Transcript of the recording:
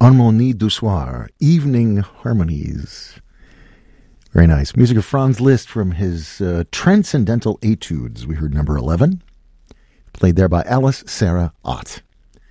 Harmonie du soir, Evening Harmonies. Very nice. Music of Franz Liszt from his Transcendental Etudes. We heard number 11, played there by Alice Sarah Ott.